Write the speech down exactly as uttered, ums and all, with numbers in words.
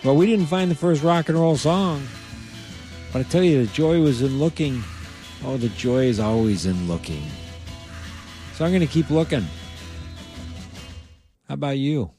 Well, we didn't find the first rock and roll song. But I tell you, the joy was in looking. Oh, the joy is always in looking. So I'm going to keep looking. How about you?